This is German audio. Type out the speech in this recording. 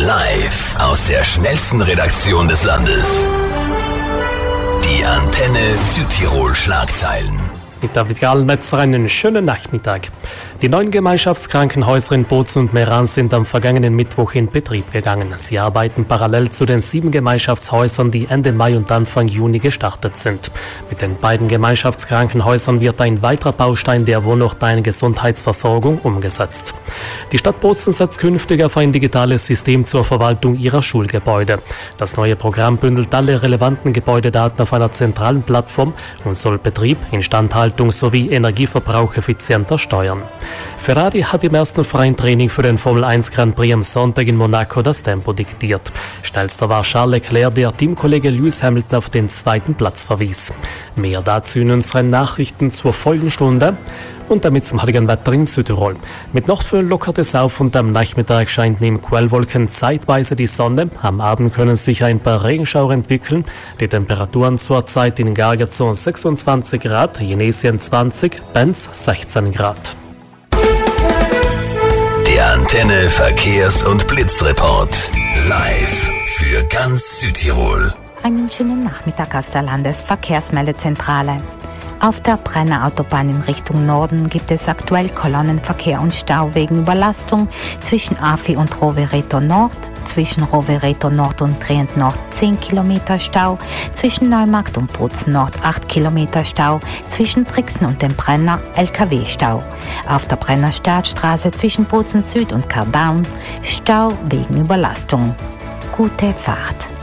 Live aus der schnellsten Redaktion des Landes. Die Antenne Südtirol Schlagzeilen. Mit David Gallmetzer einen schönen Nachmittag. Die 9 Gemeinschaftskrankenhäuser in Bozen und Meran sind am vergangenen Mittwoch in Betrieb gegangen. Sie arbeiten parallel zu den 7 Gemeinschaftshäusern, die Ende Mai und Anfang Juni gestartet sind. Mit den beiden Gemeinschaftskrankenhäusern wird ein weiterer Baustein der wohnortnahen Gesundheitsversorgung umgesetzt. Die Stadt Bozen setzt künftig auf ein digitales System zur Verwaltung ihrer Schulgebäude. Das neue Programm bündelt alle relevanten Gebäudedaten auf einer zentralen Plattform und soll Betrieb, Instandhaltung sowie Energieverbrauch effizienter steuern. Ferrari hat im ersten freien Training für den Formel 1 Grand Prix am Sonntag in Monaco das Tempo diktiert. Schnellster war Charles Leclerc, der Teamkollege Lewis Hamilton auf den 2. Platz verwies. Mehr dazu in unseren Nachrichten zur Folgenstunde. Und damit zum heutigen Wetter in Südtirol. Mit Nordföhn lockert es auf und am Nachmittag scheint neben Quellwolken zeitweise die Sonne. Am Abend können sich ein paar Regenschauer entwickeln. Die Temperaturen zurzeit in Gargazon 26 Grad, Jenesien 20, Benz 16 Grad. Der Antenne Verkehrs- und Blitzreport. Live für ganz Südtirol. Einen schönen Nachmittag aus der Landesverkehrsmeldezentrale. Auf der Brenner Autobahn in Richtung Norden gibt es aktuell Kolonnenverkehr und Stau wegen Überlastung zwischen Afi und Rovereto Nord, zwischen Rovereto Nord und Trient Nord 10 Kilometer Stau, zwischen Neumarkt und Bozen Nord 8 Kilometer Stau, zwischen Brixen und dem Brenner LKW-Stau. Auf der Brenner Startstraße zwischen Bozen Süd und Kardaun Stau wegen Überlastung. Gute Fahrt!